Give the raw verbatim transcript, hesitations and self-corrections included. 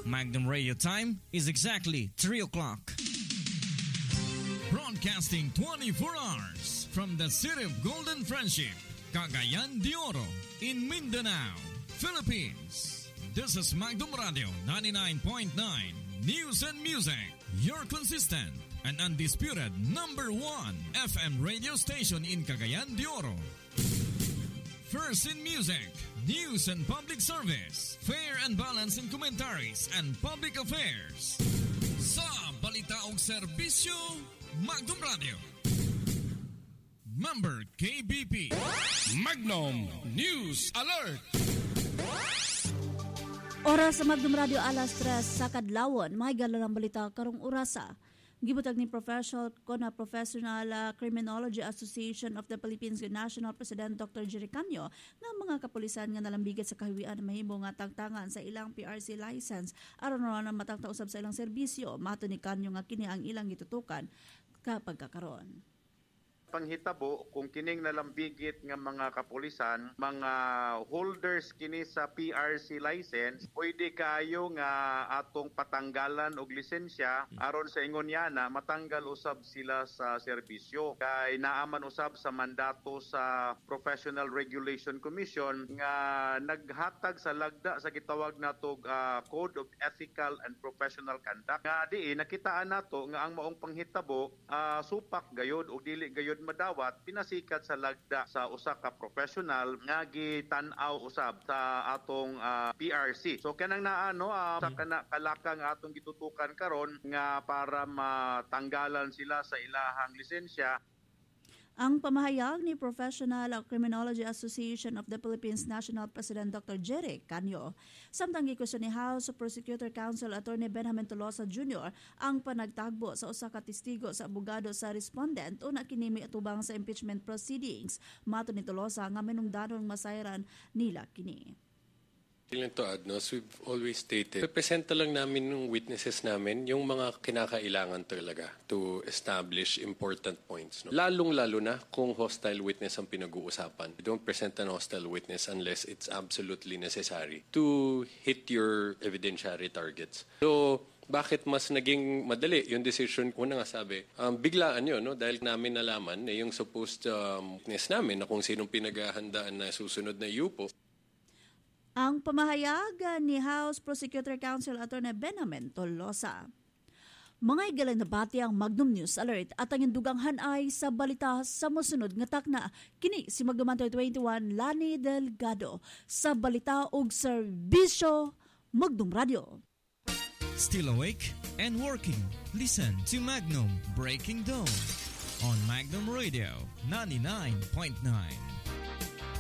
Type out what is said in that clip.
Magnum Radio time is exactly three o'clock. Broadcasting twenty-four hours from the city of Golden Friendship, Cagayan de Oro, in Mindanao, Philippines. This is Magnum Radio ninety-nine point nine News and Music, your consistent and undisputed number one F M radio station in Cagayan de Oro. First in music, news and public service, fair and balanced in commentaries and public affairs. Sa balita ug serbisyo, Magnum Radio. Member K B P. Magnum News Alert. Oras sa Magnum Radio alas tres sa kadlawon, may gala ng balita karong orasa. Gibutag ni Professional Kona Professional uh, Criminology Association of the Philippines National President Doctor Jerry Canyo nga mga kapulisan nga nalambigat sa kahiwian mahimo nga tangtangan sa ilang P R C license aron na matangta usab sa ilang serbisyo. Mato ni Canyo nga kini ang ilang gitutukan kapag kakaron. Panghitabo kung kining nalambigit nga mga kapulisan, mga holders kini sa P R C license, pwede kayo nga atong patanggalan og lisensya aron sa ingon yana matanggal usab sila sa serbisyo. Kay naaman usab sa mandato sa Professional Regulation Commission nga naghatag sa lagda sa gitawag natog uh, Code of Ethical and Professional Conduct. Nga diin nakitaan nato nga ang maong panghitabo uh, supak gayod o dili gayod madawat pinasikat sa lagda sa usa ka professional nga gitan-aw usab sa atong uh, P R C. So kanang naano uh, sa kana kalakang atong gitutukan karon nga para matanggalan sila sa ilahang lisensya. Ang pamahayag ni Professional Criminology Association of the Philippines National President Doctor Jerry Canyo. Samtang gikusyon ni House Prosecutor Counsel Attorney Benjamin Tolosa Junior ang panagtagbo sa usa ka testigo sa abogado sa respondent una kini miatubang sa impeachment proceedings. Mato ni Tolosa nga minungdanong masayran nila kini. Lang to add, no? As we've always stated, representa lang namin ng witnesses namin yung mga kinakailangan talaga to establish important points. No? Lalong-lalo na kung hostile witness ang pinag-uusapan. You don't present an hostile witness unless it's absolutely necessary to hit your evidentiary targets. So, bakit mas naging madali yung decision? Una nga sabi, um, biglaan yun, no? Dahil namin nalaman na yung supposed um, witness namin na kung sinong pinaghahandaan na susunod na U P O. Ang pamahayag ni House Prosecutor Counsel Attorney Benjamin Tolosa. Mga igalang nabati ang Magnum News Alert at ang induganghan ay sa balita sa musunod nga takna. Kini si Magnum twenty-one Lani Delgado sa balita ug serbisyo Magnum Radio. Still awake and working? Listen to Magnum Breaking Dawn on Magnum Radio ninety-nine point nine.